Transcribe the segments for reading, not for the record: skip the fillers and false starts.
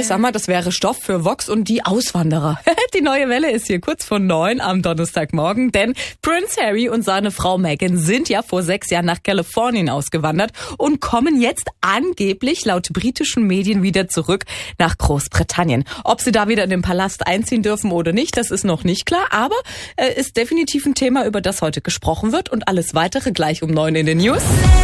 ich sag mal, das wäre Stoff für Vox und die Auswanderer. Die neue Welle ist hier kurz vor 9 am Donnerstagmorgen, denn Prince Harry und seine Frau Meghan sind ja vor 6 Jahren nach Kalifornien ausgewandert und kommen jetzt angeblich laut britischen Medien wieder zurück nach Großbritannien. Ob sie da wieder in den Palast einziehen dürfen oder nicht, das ist noch nicht klar, aber ist definitiv ein Thema, über das heute gesprochen wird und alles weitere gleich um 9 in den News.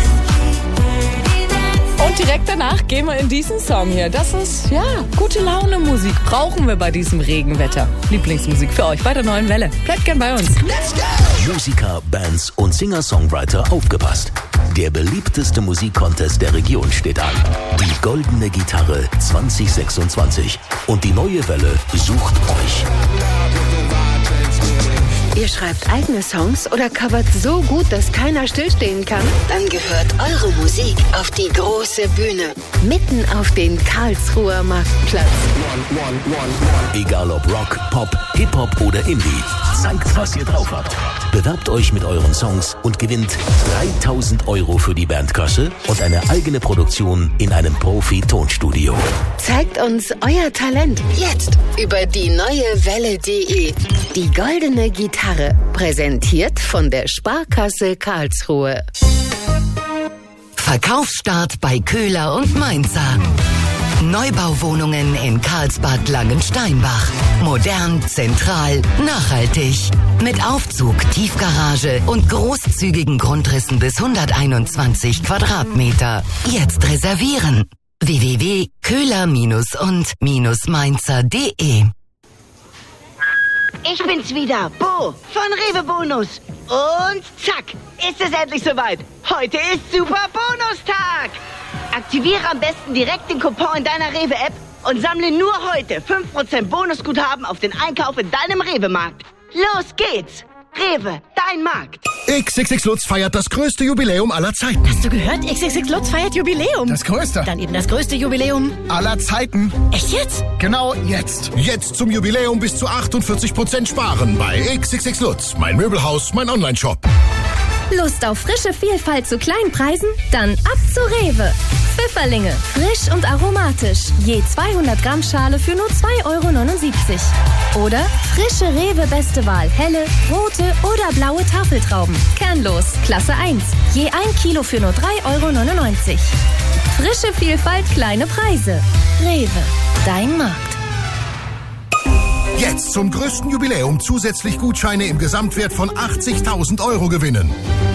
Und direkt danach gehen wir in diesen Song hier. Das ist, ja, gute Laune Musik. Brauchen wir bei diesem Regenwetter. Lieblingsmusik für euch bei der neuen Welle. Bleibt gern bei uns. Let's go! Musiker, Bands und Singer-Songwriter, aufgepasst. Der beliebteste Musikcontest der Region steht an. Die Goldene Gitarre 2026. Und die neue Welle sucht euch. Ihr schreibt eigene Songs oder covert so gut, dass keiner stillstehen kann? Dann gehört eure Musik auf die große Bühne. Mitten auf den Karlsruher Marktplatz. Egal ob Rock, Pop, Hip-Hop oder Indie. Zeigt, was ihr drauf habt. Bewerbt euch mit euren Songs und gewinnt 3.000 € für die Bandkasse und eine eigene Produktion in einem Profi-Tonstudio. Zeigt uns euer Talent jetzt über die neuewelle.de. Die Goldene Gitarre, präsentiert von der Sparkasse Karlsruhe. Verkaufsstart bei Köhler und Mainzer. Neubauwohnungen in Karlsbad-Langensteinbach. Modern, zentral, nachhaltig. Mit Aufzug, Tiefgarage und großzügigen Grundrissen bis 121 Quadratmeter. Jetzt reservieren. www.köhler-und-mainzer.de. Ich bin's wieder, Bo von Rewe Bonus. Und zack, ist es endlich soweit. Heute ist Super Bonustag. Aktiviere am besten direkt den Coupon in deiner Rewe-App und sammle nur heute 5% Bonusguthaben auf den Einkauf in deinem Rewe-Markt. Los geht's! Rewe, dein Markt. XXX Lutz feiert das größte Jubiläum aller Zeiten. Hast du gehört? XXX Lutz feiert Jubiläum. Das größte. Dann eben das größte Jubiläum aller Zeiten. Echt jetzt? Genau jetzt. Jetzt zum Jubiläum bis zu 48% sparen bei XXX Lutz. Mein Möbelhaus, mein Onlineshop. Lust auf frische Vielfalt zu kleinen Preisen? Dann ab zu Rewe. Pfifferlinge, frisch und aromatisch. Je 200 Gramm Schale für nur 2,79 €. Oder frische Rewe Beste Wahl, helle, rote oder blaue Tafeltrauben. Kernlos, Klasse 1. Je 1 Kilo für nur 3,99 €. Frische Vielfalt, kleine Preise. Rewe, dein Markt. Jetzt zum größten Jubiläum zusätzlich Gutscheine im Gesamtwert von 80.000 € gewinnen.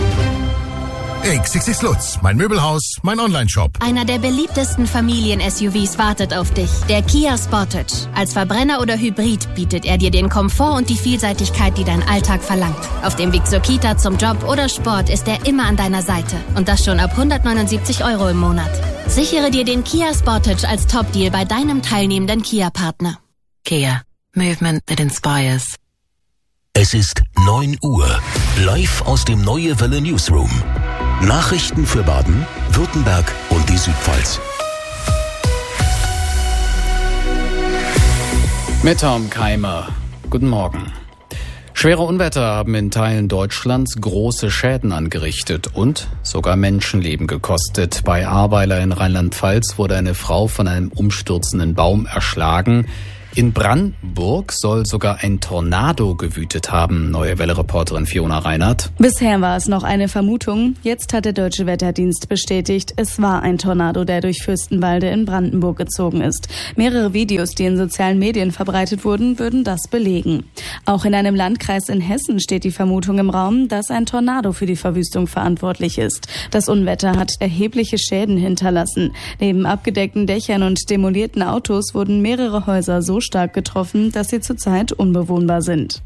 XXX Lutz, mein Möbelhaus, mein Onlineshop. Einer der beliebtesten Familien-SUVs wartet auf dich, der Kia Sportage. Als Verbrenner oder Hybrid bietet er dir den Komfort und die Vielseitigkeit, die dein Alltag verlangt. Auf dem Weg zur Kita, zum Job oder Sport ist er immer an deiner Seite. Und das schon ab 179 € im Monat. Sichere dir den Kia Sportage als Top-Deal bei deinem teilnehmenden Kia-Partner. Kia. Movement that inspires. Es ist 9 Uhr. Live aus dem Neue Welle Newsroom. Nachrichten für Baden, Württemberg und die Südpfalz. Mit Tom Keimer. Guten Morgen. Schwere Unwetter haben in Teilen Deutschlands große Schäden angerichtet und sogar Menschenleben gekostet. Bei Ahrweiler in Rheinland-Pfalz wurde eine Frau von einem umstürzenden Baum erschlagen. In Brandenburg soll sogar ein Tornado gewütet haben. Neue Welle-Reporterin Fiona Reinhardt. Bisher war es noch eine Vermutung. Jetzt hat der Deutsche Wetterdienst bestätigt, es war ein Tornado, der durch Fürstenwalde in Brandenburg gezogen ist. Mehrere Videos, die in sozialen Medien verbreitet wurden, würden das belegen. Auch in einem Landkreis in Hessen steht die Vermutung im Raum, dass ein Tornado für die Verwüstung verantwortlich ist. Das Unwetter hat erhebliche Schäden hinterlassen. Neben abgedeckten Dächern und demolierten Autos wurden mehrere Häuser so stark getroffen, dass sie zurzeit unbewohnbar sind.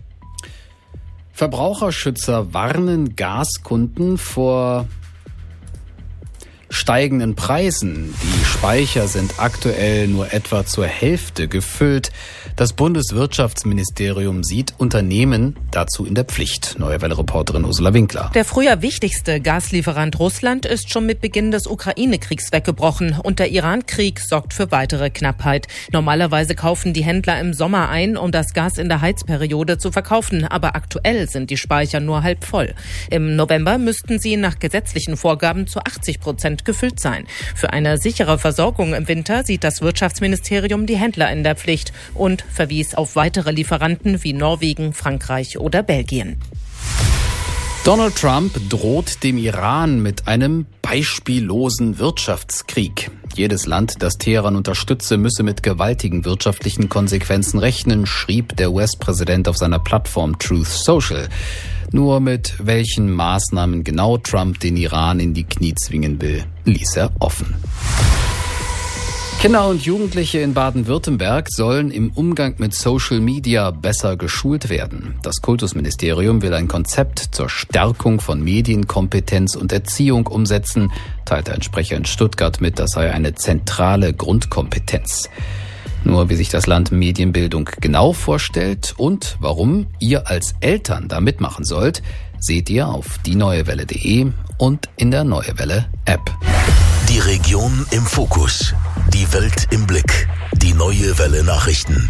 Verbraucherschützer warnen Gaskunden vor steigenden Preisen. Die Speicher sind aktuell nur etwa zur Hälfte gefüllt. Das Bundeswirtschaftsministerium sieht Unternehmen dazu in der Pflicht. Neue Welle-Reporterin Ursula Winkler. Der früher wichtigste Gaslieferant Russland ist schon mit Beginn des Ukraine-Kriegs weggebrochen und der Iran-Krieg sorgt für weitere Knappheit. Normalerweise kaufen die Händler im Sommer ein, um das Gas in der Heizperiode zu verkaufen, aber aktuell sind die Speicher nur halb voll. Im November müssten sie nach gesetzlichen Vorgaben zu 80% 100% gefüllt sein. Für eine sichere Versorgung im Winter sieht das Wirtschaftsministerium die Händler in der Pflicht und verwies auf weitere Lieferanten wie Norwegen, Frankreich oder Belgien. Donald Trump droht dem Iran mit einem beispiellosen Wirtschaftskrieg. Jedes Land, das Teheran unterstütze, müsse mit gewaltigen wirtschaftlichen Konsequenzen rechnen, schrieb der US-Präsident auf seiner Plattform Truth Social. Nur mit welchen Maßnahmen genau Trump den Iran in die Knie zwingen will, ließ er offen. Kinder und Jugendliche in Baden-Württemberg sollen im Umgang mit Social Media besser geschult werden. Das Kultusministerium will ein Konzept zur Stärkung von Medienkompetenz und Erziehung umsetzen, teilte ein Sprecher in Stuttgart mit, das sei eine zentrale Grundkompetenz. Nur wie sich das Land Medienbildung genau vorstellt und warum ihr als Eltern da mitmachen sollt, seht ihr auf dieneuewelle.de und in der Neue Welle App. Die Region im Fokus. Die Welt im Blick. Die Neue Welle Nachrichten.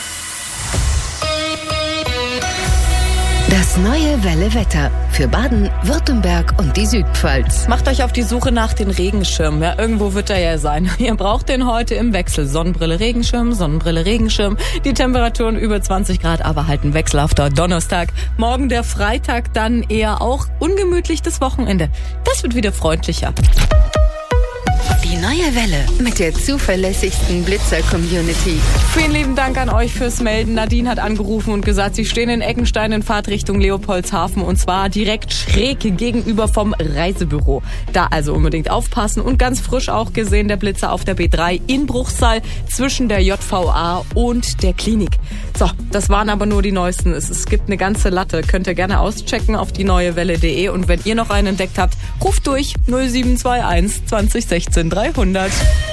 Das Neue Welle Wetter für Baden, Württemberg und die Südpfalz. Macht euch auf die Suche nach den Regenschirmen. Ja, irgendwo wird er ja sein. Ihr braucht den heute im Wechsel. Sonnenbrille, Regenschirm, Sonnenbrille, Regenschirm. Die Temperaturen über 20 Grad, aber halt ein wechselhafter Donnerstag. Morgen der Freitag, dann eher auch ungemütlich das Wochenende. Das wird wieder freundlicher. Die Neue Welle mit der zuverlässigsten Blitzer-Community. Vielen lieben Dank an euch fürs Melden. Nadine hat angerufen und gesagt, sie stehen in Eckenstein in Fahrtrichtung Leopoldshafen und zwar direkt schräg gegenüber vom Reisebüro. Da also unbedingt aufpassen und ganz frisch auch gesehen der Blitzer auf der B3 in Bruchsal zwischen der JVA und der Klinik. So, das waren aber nur die neuesten. Es gibt eine ganze Latte. Könnt ihr gerne auschecken auf dieneuewelle.de und wenn ihr noch einen entdeckt habt, ruft durch 0721 2016 300.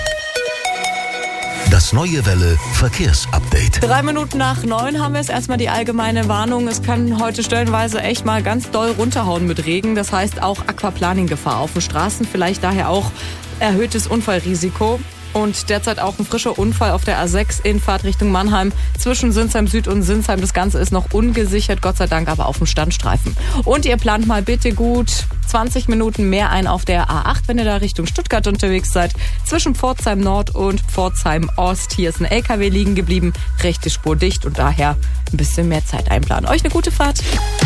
Das Neue Welle Verkehrsupdate. 3 Minuten nach 9 haben wir jetzt erstmal die allgemeine Warnung. Es kann heute stellenweise echt mal ganz doll runterhauen mit Regen. Das heißt auch Aquaplaning-Gefahr auf den Straßen. Vielleicht daher auch erhöhtes Unfallrisiko. Und derzeit auch ein frischer Unfall auf der A6 in Fahrtrichtung Mannheim zwischen Sinsheim Süd und Sinsheim. Das Ganze ist noch ungesichert, Gott sei Dank aber auf dem Standstreifen. Und ihr plant mal bitte gut 20 Minuten mehr ein auf der A8, wenn ihr da Richtung Stuttgart unterwegs seid. Zwischen Pforzheim Nord und Pforzheim Ost. Hier ist ein LKW liegen geblieben, rechte Spur dicht und daher ein bisschen mehr Zeit einplanen. Euch eine gute Fahrt.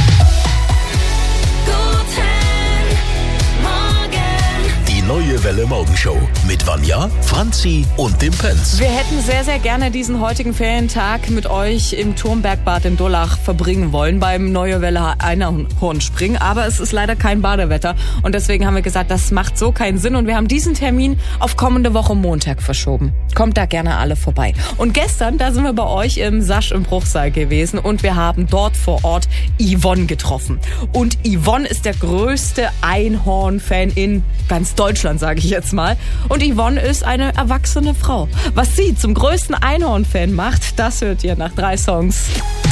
Neue Welle Morgenshow mit Vanja, Franzi und dem Pence. Wir hätten sehr, sehr gerne diesen heutigen Ferientag mit euch im Turmbergbad in Durlach verbringen wollen beim Neue Welle Einhornspringen. Aber es ist leider kein Badewetter und deswegen haben wir gesagt, das macht so keinen Sinn und wir haben diesen Termin auf kommende Woche Montag verschoben. Kommt da gerne alle vorbei. Und gestern, da sind wir bei euch im Sasch im Bruchsal gewesen und wir haben dort vor Ort Yvonne getroffen. Und Yvonne ist der größte Einhorn-Fan in ganz Deutschland, sage ich jetzt mal. Und Yvonne ist eine erwachsene Frau. Was sie zum größten Einhorn-Fan macht, das hört ihr nach 3 Songs.